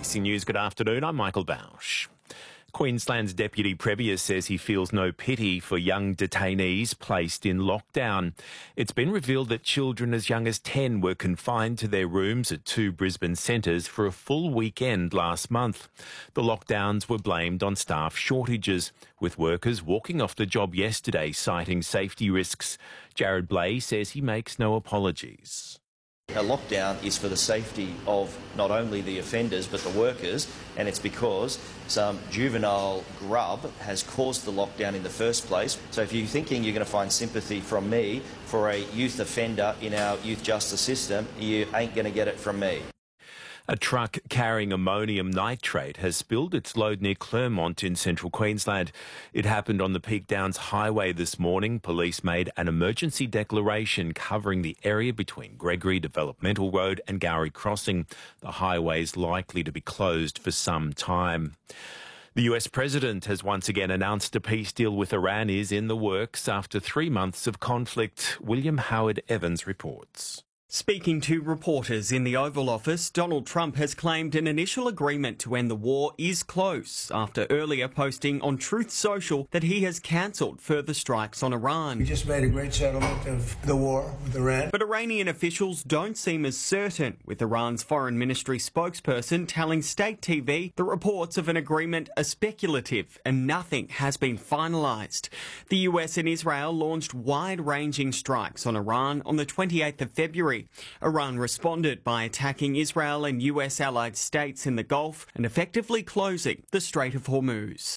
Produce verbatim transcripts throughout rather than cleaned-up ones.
A B C News, good afternoon. I'm Michael Bausch. Queensland's Deputy Premier says he feels no pity for young detainees placed in lockdown. It's been revealed that children as young as ten were confined to their rooms at two Brisbane centres for a full weekend last month. The lockdowns were blamed on staff shortages, with workers walking off the job yesterday citing safety risks. Jared Blay says he makes no apologies. A lockdown is for the safety of not only the offenders but the workers, and it's because some juvenile grub has caused the lockdown in the first place. So if you're thinking you're going to find sympathy from me for a youth offender in our youth justice system, you ain't going to get it from me. A truck carrying ammonium nitrate has spilled its load near Clermont in central Queensland. It happened on the Peak Downs Highway this morning. Police made an emergency declaration covering the area between Gregory Developmental Road and Gowrie Crossing. The highway is likely to be closed for some time. The U S President has once again announced a peace deal with Iran is in the works after three months of conflict. William Howard Evans reports. Speaking to reporters in the Oval Office, Donald Trump has claimed an initial agreement to end the war is close after earlier posting on Truth Social that he has cancelled further strikes on Iran. We just made a great settlement of the war with Iran. But Iranian officials don't seem as certain, with Iran's foreign ministry spokesperson telling State T V the reports of an agreement are speculative and nothing has been finalised. The U S and Israel launched wide-ranging strikes on Iran on the twenty-eighth of February. Iran responded by attacking Israel and U S allied states in the Gulf and effectively closing the Strait of Hormuz.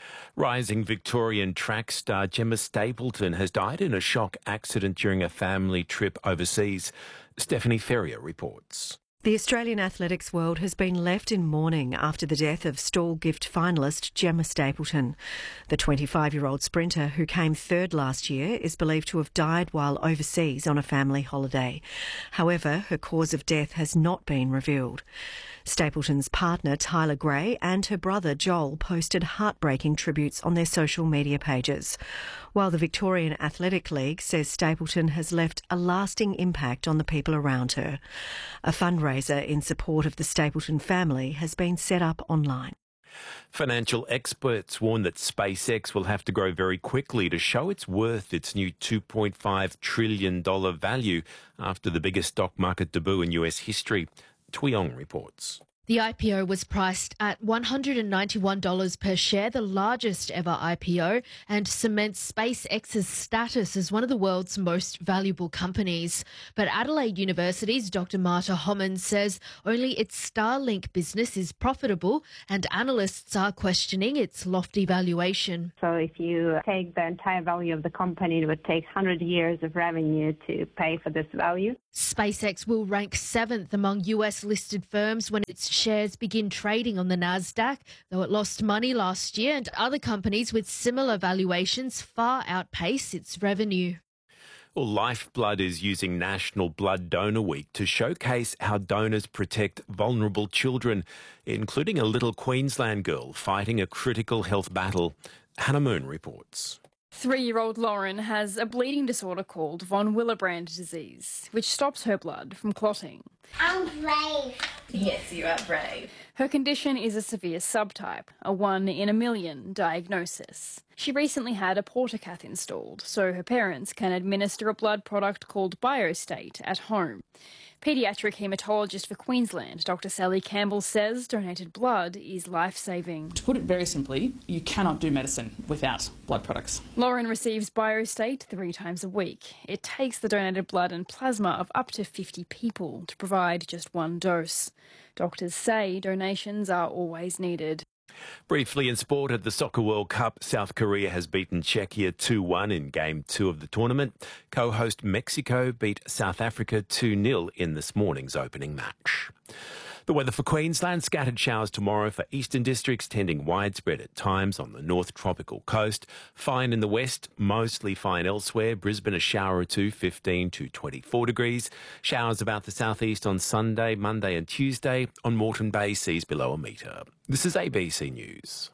Rising Victorian track star Gemma Stapleton has died in a shock accident during a family trip overseas. Stephanie Ferrier reports. The Australian athletics world has been left in mourning after the death of Stawell Gift finalist Gemma Stapleton. The twenty-five-year-old sprinter, who came third last year, is believed to have died while overseas on a family holiday. However, her cause of death has not been revealed. Stapleton's partner, Tyler Gray, and her brother, Joel, posted heartbreaking tributes on their social media pages, while the Victorian Athletic League says Stapleton has left a lasting impact on the people around her. A fundraiser in support of the Stapleton family has been set up online. Financial experts warn that SpaceX will have to grow very quickly to show it's worth its new two point five trillion dollars value after the biggest stock market debut in U S history. Tuyong reports. The I P O was priced at one hundred ninety-one dollars per share, the largest ever I P O, and cements SpaceX's status as one of the world's most valuable companies. But Adelaide University's Doctor Marta Homan says only its Starlink business is profitable, and analysts are questioning its lofty valuation. So if you take the entire value of the company, it would take one hundred years of revenue to pay for this value. SpaceX will rank seventh among U S-listed firms when its shares begin trading on the Nasdaq, though it lost money last year, and other companies with similar valuations far outpace its revenue. Well, Lifeblood is using National Blood Donor Week to showcase how donors protect vulnerable children, including a little Queensland girl fighting a critical health battle. Hannah Moon reports. Three-year-old Lauren has a bleeding disorder called von Willebrand disease, which stops her blood from clotting. I'm brave. Yes, you are brave. Her condition is a severe subtype, a one in a million diagnosis. She recently had a portacath installed, so her parents can administer a blood product called Biostate at home. Paediatric haematologist for Queensland, Doctor Sally Campbell, says donated blood is life-saving. To put it very simply, you cannot do medicine without blood products. Lauren receives Biostate three times a week. It takes the donated blood and plasma of up to fifty people to provide just one dose. Doctors say donations are always needed. Briefly in sport, at the Soccer World Cup, South Korea has beaten Czechia two one in Game two of the tournament. Co-host Mexico beat South Africa two nil in this morning's opening match. The weather for Queensland, scattered showers tomorrow for eastern districts, tending widespread at times on the north tropical coast. Fine in the west, mostly fine elsewhere. Brisbane, a shower or two, fifteen to twenty-four degrees. Showers about the southeast on Sunday, Monday and Tuesday. On Moreton Bay, seas below a metre. This is A B C News.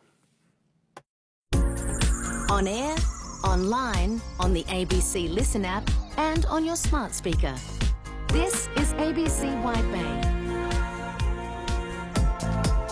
On air, online, on the A B C Listen app and on your smart speaker. This is A B C Wide Bay.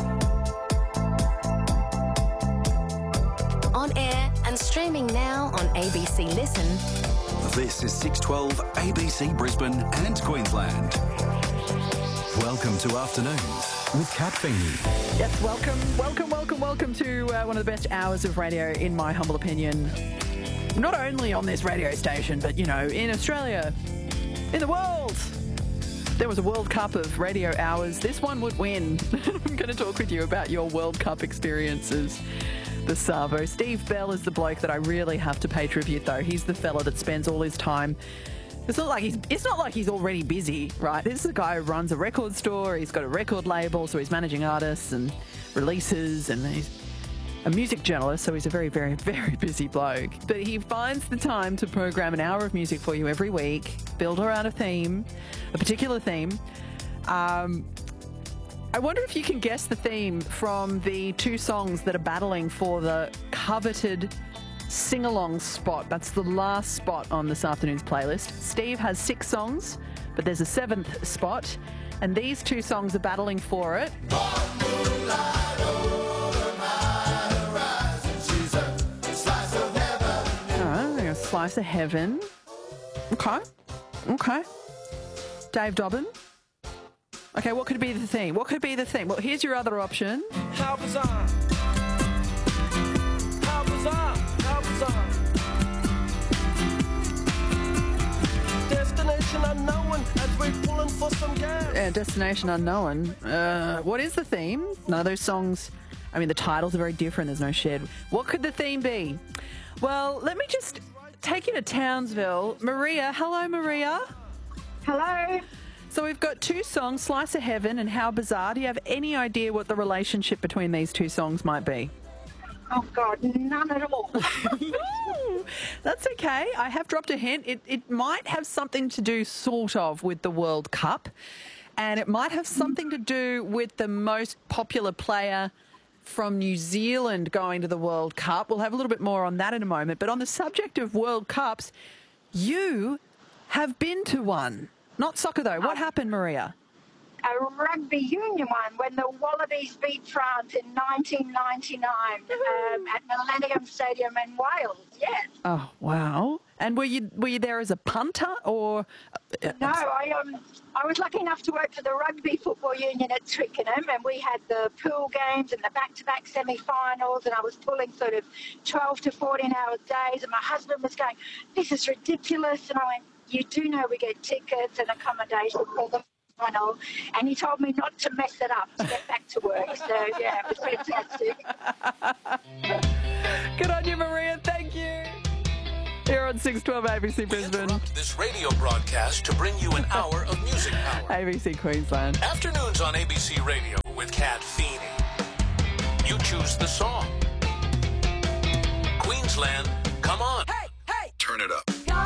A B C Listen. This is six twelve A B C Brisbane and Queensland. Welcome to Afternoons with Kat Feeney. Yes, welcome, welcome, welcome, welcome to uh, one of the best hours of radio, in my humble opinion. Not only on this radio station, but, you know, in Australia, in the world. If there was a World Cup of radio hours, this one would win. I'm going to talk with you about your World Cup experiences. The Savo. Steve Bell is the bloke that I really have to pay tribute, though. He's the fella that spends all his time. It's not like he's it's not like he's already busy, right? This is a guy who runs a record store. He's got a record label, so he's managing artists and releases, and he's a music journalist, so he's a very, very, very busy bloke. But he finds the time to program an hour of music for you every week, build around a theme, a particular theme. Um, I wonder if you can guess the theme from the two songs that are battling for the coveted sing-along spot. That's the last spot on this afternoon's playlist. Steve has six songs, but there's a seventh spot, and these two songs are battling for it. Oh, a slice of heaven. Okay. Okay. Dave Dobbin. Okay, what could be the theme? What could be the theme? Well, here's your other option. How bizarre. How bizarre. How bizarre. Destination unknown as we're pulling for some gas. Yeah, Destination Unknown. Uh, what is the theme? None of those songs, I mean, the titles are very different. There's no shared. What could the theme be? Well, let me just take you to Townsville. Maria. Hello, Maria. Hello. So we've got two songs, Slice of Heaven and How Bizarre. Do you have any idea what the relationship between these two songs might be? Oh, God, none at all. That's okay. I have dropped a hint. It, it might have something to do, sort of, with the World Cup, and it might have something to do with the most popular player from New Zealand going to the World Cup. We'll have a little bit more on that in a moment. But on the subject of World Cups, you have been to one. Not soccer, though. What happened, Maria? A rugby union one when the Wallabies beat France in nineteen ninety-nine um, at Millennium Stadium in Wales, yes. Oh, wow. And were you were you there as a punter or... No, I um I was lucky enough to work for the Rugby Football Union at Twickenham, and we had the pool games and the back-to-back semi-finals, and I was pulling sort of twelve to fourteen hour days, and my husband was going, this is ridiculous, and I went, you do know we get tickets and accommodation for the final, and he told me not to mess it up, to get back to work. So, yeah, it was fantastic. Good on you, Maria. Thank you. Here on six twelve A B C Brisbane. Interrupt this radio broadcast to bring you an hour of music power. A B C Queensland. Afternoons on A B C Radio with Kat Feeney. You choose the song. Queensland